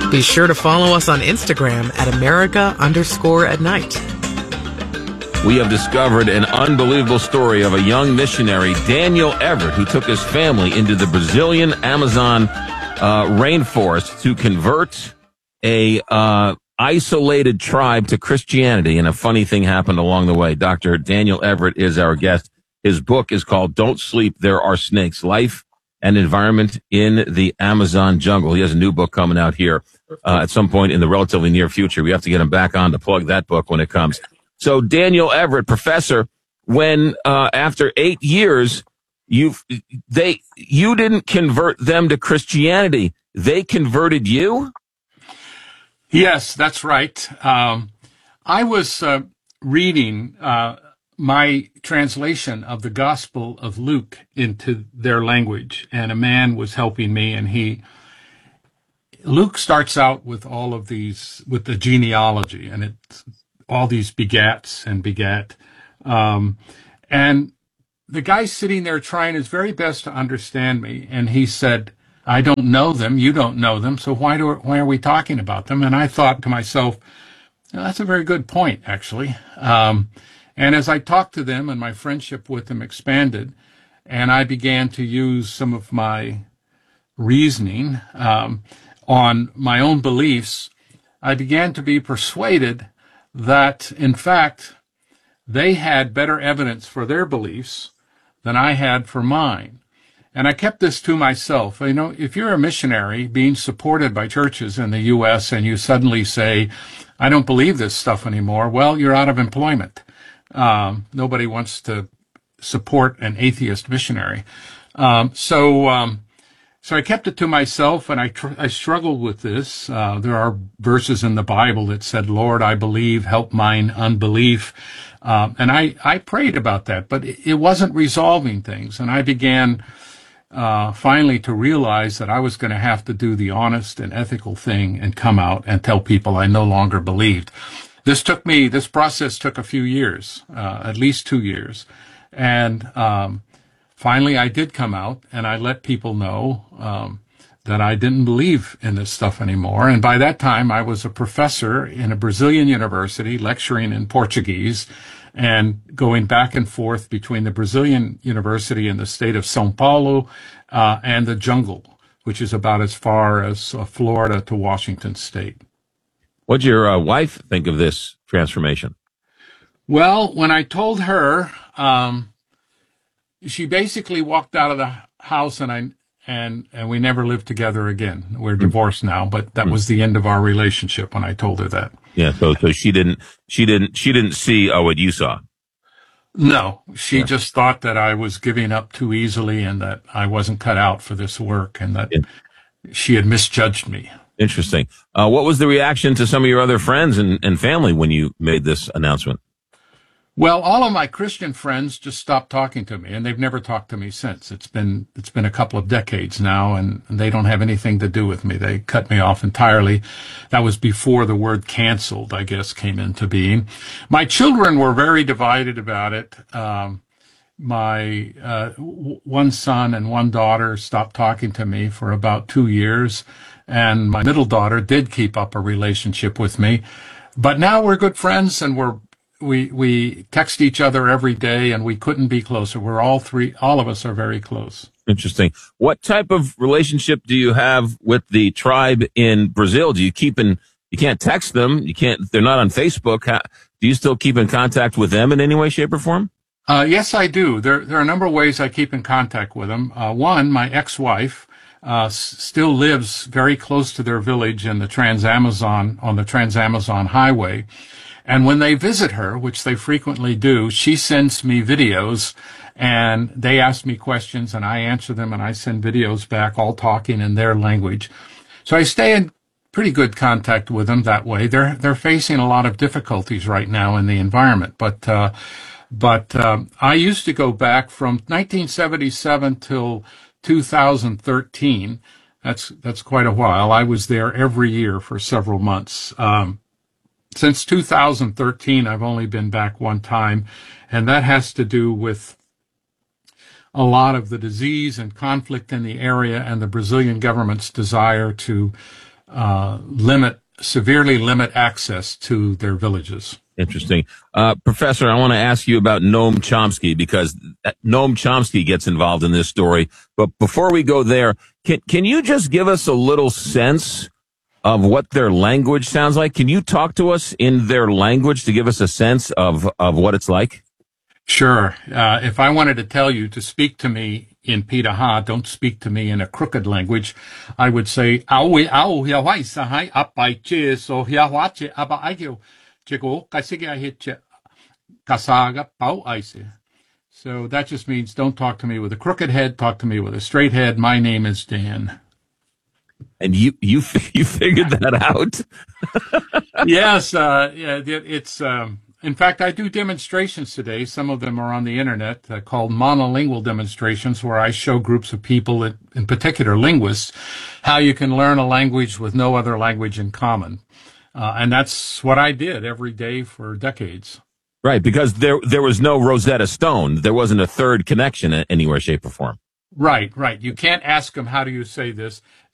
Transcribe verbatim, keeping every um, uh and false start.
Be sure to follow us on Instagram at America underscore at night. We have discovered an unbelievable story of a young missionary, Daniel Everett, who took his family into the Brazilian Amazon uh, rainforest to convert a uh, isolated tribe to Christianity. And a funny thing happened along the way. Doctor Daniel Everett is our guest. His book is called Don't Sleep, There Are Snakes, Life and Environment in the Amazon Jungle. He has a new book coming out here uh, at some point in the relatively near future. We have to get him back on to plug that book when it comes. So Daniel Everett, professor, when uh, after eight years, you they you didn't convert them to Christianity, they converted you? Yes, that's right. Um, I was uh, reading uh, my translation of the Gospel of Luke into their language, and a man was helping me, and he Luke starts out with all of these with the genealogy, and it's all these begats and begat. Um, and the guy sitting there trying his very best to understand me. And he said, I don't know them. You don't know them. So why do, why are we talking about them? And I thought to myself, well, that's a very good point, actually. Um, and as I talked to them and my friendship with them expanded, and I began to use some of my reasoning, um, on my own beliefs, I began to be persuaded that, in fact, they had better evidence for their beliefs than I had for mine. And I kept this to myself. You know, if you're a missionary being supported by churches in the U S and you suddenly say, I don't believe this stuff anymore, well, you're out of employment. Um, nobody wants to support an atheist missionary. Um, so, um, So I kept it to myself, and I tr- I struggled with this. Uh, there are verses in the Bible that said, Lord, I believe, help mine unbelief. Uh, and I, I prayed about that, but it, it wasn't resolving things. And I began uh, finally to realize that I was going to have to do the honest and ethical thing and come out and tell people I no longer believed. This took me, this process took a few years, uh, at least two years. And um Finally, I did come out, and I let people know um, that I didn't believe in this stuff anymore. And by that time, I was a professor in a Brazilian university lecturing in Portuguese and going back and forth between the Brazilian university and the state of São Paulo uh, and the jungle, which is about as far as uh, Florida to Washington state. What'd your uh, wife think of this transformation? Well, when I told her... Um, She basically walked out of the house, and I and and we never lived together again. We're divorced now, but that was the end of our relationship when I told her that. Yeah, so so she didn't she didn't she didn't see uh, what you saw. No, she Yeah. just thought that I was giving up too easily, and that I wasn't cut out for this work, and that Yeah. she had misjudged me. Interesting. Uh, what was the reaction to some of your other friends and, and family when you made this announcement? Well, all of my Christian friends just stopped talking to me, and they've never talked to me since. It's been it's been a couple of decades now, and they don't have anything to do with me. They cut me off entirely. That was before the word canceled, I guess, came into being. My children were very divided about it. Um, my uh, w- one son and one daughter stopped talking to me for about two years, and my middle daughter did keep up a relationship with me. But now we're good friends, and we're We we text each other every day, and we couldn't be closer. We're all three, all of us are very close. Interesting. What type of relationship do you have with the tribe in Brazil? Do you keep in, you can't text them, you can't, they're not on Facebook. How, do you still keep in contact with them in any way, shape, or form? Uh, yes, I do. There, there are a number of ways I keep in contact with them. Uh, one, my ex-wife, uh, s- still lives very close to their village in the Trans-Amazon, on the Trans-Amazon Highway. And when they visit her, which they frequently do, she sends me videos, and they ask me questions, and I answer them, and I send videos back, all talking in their language. So I stay in pretty good contact with them that way. They're they're facing a lot of difficulties right now in the environment, but uh, but um, I used to go back from nineteen seventy-seven till two thousand thirteen. That's that's quite a while. I was there every year for several months. Um, Since two thousand thirteen, I've only been back one time, and that has to do with a lot of the disease and conflict in the area and the Brazilian government's desire to uh, limit, severely limit access to their villages. Interesting. Uh, Professor, I want to ask you about Noam Chomsky because Noam Chomsky gets involved in this story. But before we go there, can, can you just give us a little sense of what their language sounds like? Can you talk to us in their language to give us a sense of, of what it's like? Sure. Uh, if I wanted to tell you to speak to me in Piraha, don't speak to me in a crooked language, I would say, "Aui au hia wai sahai apai che so hia wache aba aigio chego kaisiga hitche kasaga pau aise." So that just means don't talk to me with a crooked head, talk to me with a straight head. My name is Dan. And you you you figured that out? Yes, uh, yeah, it's. Um, in fact, I do demonstrations today. Some of them are on the internet uh, called monolingual demonstrations, where I show groups of people, in particular linguists, how you can learn a language with no other language in common. Uh, and that's what I did every day for decades. Right, because there there was no Rosetta Stone. There wasn't a third connection anywhere, shape, or form. Right, right. You can't ask them, how do you say this?